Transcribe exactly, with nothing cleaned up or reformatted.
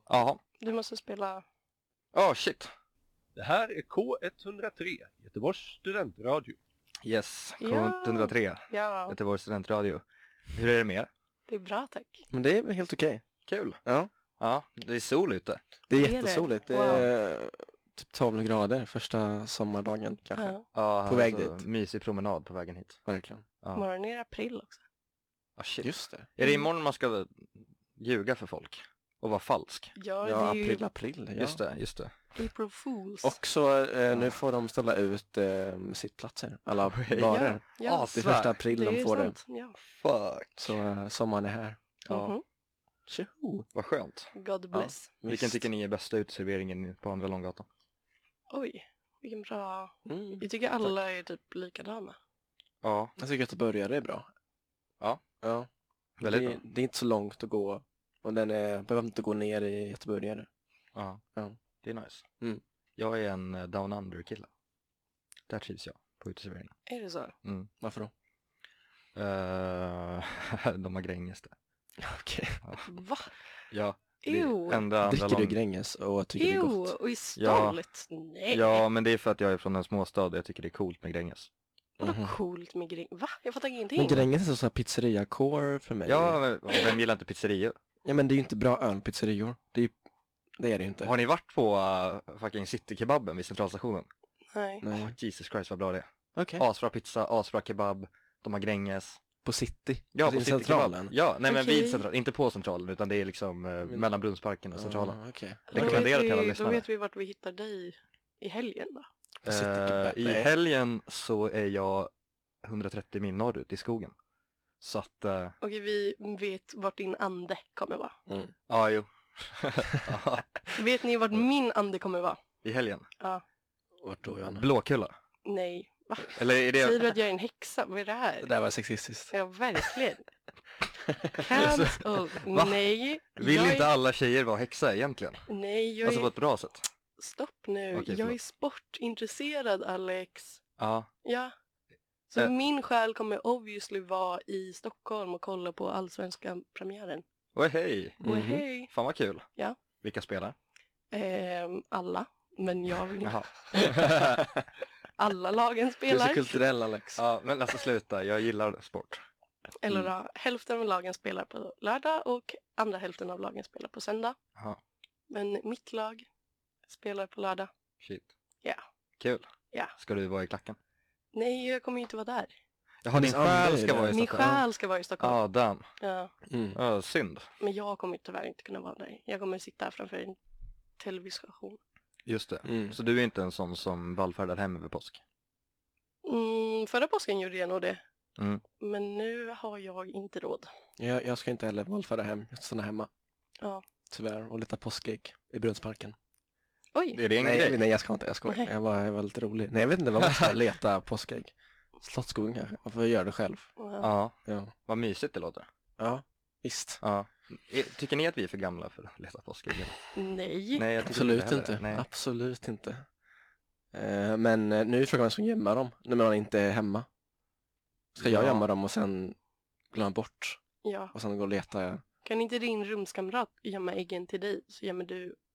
Ja. Du måste spela... Åh, oh, shit. Det här är K etthundratre, Göteborgs studentradio. Yes, K Ja. etthundratre, Ja, Göteborgs studentradio. Hur är det med er? det är bra tack. Men det är väl helt okej. Kul. Ja. Ja, det är sol ute. Det är Det är det. jättesoligt. Det är typ tolv grader första sommardagen kanske. Ja. Ja, På väg alltså, dit. Mysig promenad på vägen hit. Verkligen. Ja. Imorgon är det april också. Ah, shit. Just det. Är det imorgon man ska ljuga för folk? Och vara falsk? Ja, Ja, det är ju april, april. Ja. Just det, just det. April Fools. Och så eh, nu får de ställa ut eh, sittplatser. Alla barer. ja, ja. Det är Svär. första april det de är får sant. Ja. Fuck. det. Så eh, sommaren är här. Ja, Mhm. Tjoho! vad skönt. God bless. Vilken tycker ni är bästa uteserveringen på Andra Långgatan? Oj, vilken bra... Mm. Jag tycker alla är typ likadana. Ja, Jag tycker att göteborgare är bra. Ja. Ja. väldigt det, bra. det är inte så långt att gå. Och den är, behöver inte gå ner i göteborgare. Ja, Ja. det är nice. Mm. Jag är en eh, down under-kille. Där trivs jag på uteserveringen. Är det så? Mm. Varför då? Uh, de har Gränges det. Okej. Va? Ja, det är Ew. enda andra Dricker du lång... Gränges och tycker det är Ew, gott? och är stolt. Nej. Ja, men det är för att jag är från en småstad och jag tycker det är coolt med Gränges. Vad Mhm. coolt med Gränges. Va? Jag fattar ingenting. Men Gränges är så här pizzeria-core för mig. Ja, men vem gillar inte pizzerior? Ja, men det är ju inte bra öl pizzerior. Det är, det är det inte. Har ni varit på uh, fucking City-kebaben vid centralstationen? Nej. Nej. Oh, Jesus Christ vad bra det är. Okej. Asbra pizza, asbra kebab, de har Gränges. På City? Ja, Alltså på i City centralen? Kebab. Ja, nej men Okej. vid centralen, inte på centralen utan det är liksom uh, Men- mellan Brunnsparken och centralen. Ah, okej. Då Rekommenderar vet till alla vi- Då lyssnare. vet vi vart vi hittar dig i helgen då. City Kebab. Uh, I Nej. helgen så är jag hundratrettio mil norrut i skogen. Så att, uh, Okej, vi vet vart din ande kommer vara. Mm. ja jo. Ja, Vet ni vart min ande kommer vara? i helgen. Ja. Vart då, Johanna? Blåkulla. Nej. Va? Eller är Säger det... du att jag är en häxa? Vad är det här? Det där var sexistiskt. Ja, verkligen. Cancel. Va? Nej. Vill jag inte är... alla tjejer vara häxa egentligen? Nej, jag Alltså är... på ett bra sätt. Stopp nu. Okej, jag är förlåt. sportintresserad, Alex. Ja. Ja. Så Eh. min själ kommer obviously vara i Stockholm och kolla på allsvenska premiären. Oj hej. Och Mhm. hej. Fan vad kul. Ja. Vilka spelar? Ehm, alla. Men jag vill inte. Jaha. Alla lagen Du är så spelar. kulturell, Alex. Ja, men alltså sluta. Jag gillar sport. Eller Mm. då, hälften av lagen spelar på lördag och andra hälften av lagen spelar på söndag. Jaha. Men mitt lag spelar på lördag. Shit. Ja. Kul. Ja. Ska du vara i klacken? Nej, jag kommer ju inte vara där. Jaha, din Hennes ande själ är ska där. vara i Min Stockholm. själ ska vara i Stockholm. Ja, damn. Ja. Mm. Ja, synd. Men jag kommer tyvärr inte kunna vara där. Jag kommer sitta framför en television. Just det. Mm. Så du är inte en sån som vallfärdar hem över påsk? Mm, förra påsken gjorde jag nog det. Mm. Men nu har jag inte råd. Jag, jag ska inte heller vallfärda hem. Jag ska stanna hemma. Ja. Tyvärr. Och leta påskägg i Brunnsparken. Oj. Är det en Nej, grej? nej, jag ska inte. Jag ska. Nej. Jag var, jag var lite rolig. Nej, jag vet inte vad man ska leta påskägg. Slottsskogen kanske. Man får göra det själv. Ja. Ja, Ja. vad mysigt det låter. Ja, visst. Ja. Är- Tycker ni att vi är för gamla för att leta påskägg? Nej. Nej, jag tycker Absolut heller. inte. Nej. Absolut inte. Eh, men eh, nu är frågan vem som gömma dem när man inte är hemma. Ska jag Ja. gömma dem och sen glömma bort Ja. och sen gå och leta? Kan inte din rumskamrat gömma äggen till dig så gömmer du